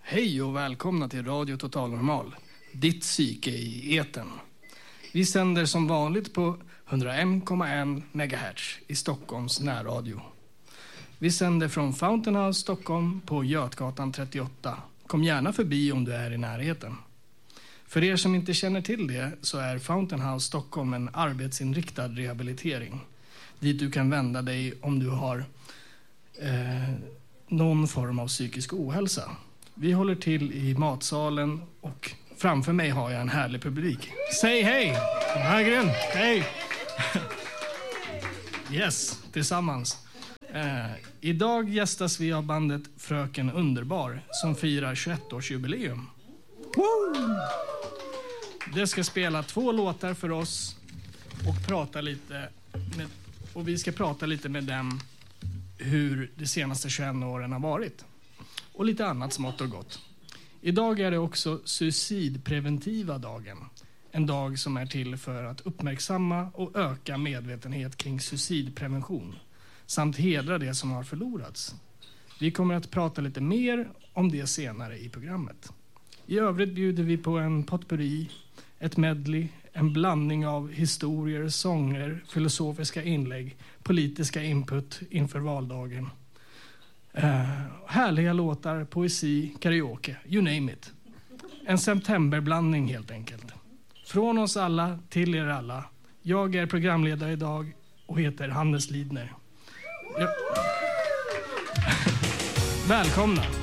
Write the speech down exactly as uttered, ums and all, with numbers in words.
Hej och välkomna till Radio Total Normal, ditt psyke i etern. Vi sänder som vanligt på hundraen komma en megahertz i Stockholms närradio. Vi sänder från Fountain House Stockholm på Götgatan trettioåtta. Kom gärna förbi om du är i närheten. För er som inte känner till det så är Fountain House Stockholm en arbetsinriktad rehabilitering. Dit du kan vända dig om du har eh, någon form av psykisk ohälsa. Vi håller till i matsalen och framför mig har jag en härlig publik. Säg hej! Herregren, hej! Yes, tillsammans. Eh, idag gästas vi av bandet Fröken Underbar som firar tjugoett-årsjubileum. Woo! Det ska spela två låtar för oss och prata lite med, och vi ska prata lite med dem hur de senaste tjugoett åren har varit. Och lite annat smått och gott. Idag är det också suicidpreventiva dagen. En dag som är till för att uppmärksamma och öka medvetenhet kring suicidprevention. Samt hedra det som har förlorats. Vi kommer att prata lite mer om det senare i programmet. I övrigt bjuder vi på en potpourri, ett medley, en blandning av historier, sånger, filosofiska inlägg, politiska input inför valdagen. Uh, härliga låtar, poesi, karaoke, you name it. En septemberblandning helt enkelt. Från oss alla till er alla. Jag är programledare idag och heter Hannes Lidner. Ja. Välkomna!